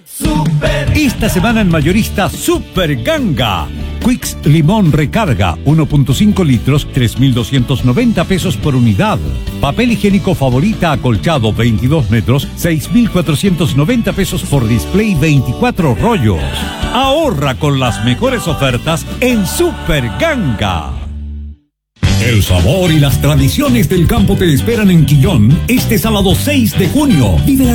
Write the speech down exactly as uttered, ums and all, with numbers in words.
Super. Esta semana en mayorista Super Ganga. Quicks Limón Recarga, uno punto cinco litros, tres mil doscientos noventa pesos por unidad. Papel higiénico Favorita acolchado, veintidós metros, seis mil cuatrocientos noventa pesos por display, veinticuatro rollos. Ahorra con las mejores ofertas en Super Ganga. El sabor y las tradiciones del campo te esperan en Quillón este sábado seis de junio. Vive la